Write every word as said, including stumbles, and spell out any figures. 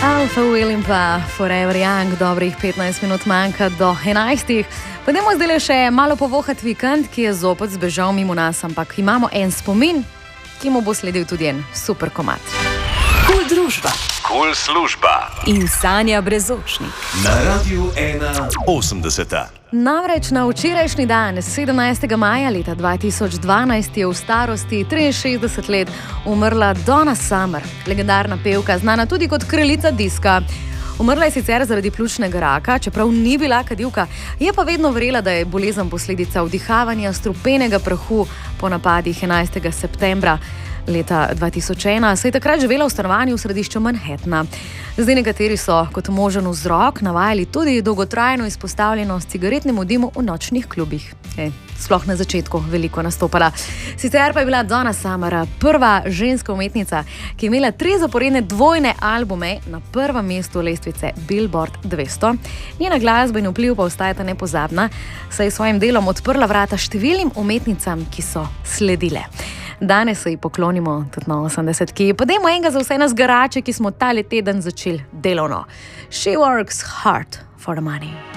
Alpha Will in pa Forever Young, dobrih petnajst minut manjka do enajstih. Pojdimo zdaj le še malo povohat vikend, ki je zopet zbežal mimo nas, ampak imamo en spomin, ki mu bo sledil tudi en super komad. Kul družba. Kul služba. In Sanja Brezočnik. Na Radiu ena osemdeseta. Namreč na včerajšnji dan, sedemnajstega maja leta dva tisoč dvanajst, je v starosti triinšestdeset let umrla Donna Summer, legendarna pevka, znana tudi kot kraljica diska. Umrla je sicer zaradi pljučnega raka, čeprav ni bila kadilka, je pa vedno verjela, da je bolezen posledica vdihavanja strupenega prahu po napadih enajstega septembra leta dva tisoč ena, saj je takrat živela v stanovanju v središču Manhattna. Zdaj nekateri so kot možen vzrok navajali tudi dolgotrajno izpostavljenost cigaretnemu dimu v nočnih klubih. E, sploh na začetku veliko nastopala. Sicer pa je bila Donna Summer prva ženska umetnica, ki je imela tri zaporedne dvojne albume na prvem mestu lestvice Billboard dvesto. Njena glasba in vpliv pa ostajata nepozabna, saj je svojim delom odprla vrata številnim umetnicam, ki so sledile. Danes se ji poklonimo tudi na osemdesetki. Podajmo enega za vse nas garače, ki smo tale teden začeli delovno. She works hard for the money.